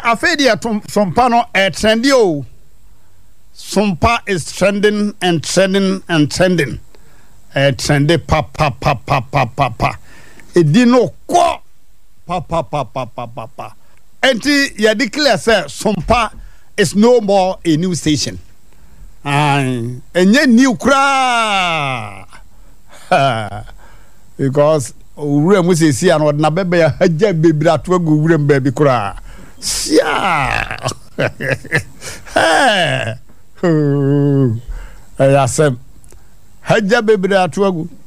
afedia sompa no trendy o. Sompa is trending and trending and trending. Trendy pa. Edi no kwa pa. Enti ya declare say Sompa is no more a new station. Enye new kra. Because ure mu sesi an na bebe ya haja bebra to agu ure mbabi kra. Sia. Ayasem haja bebra to agu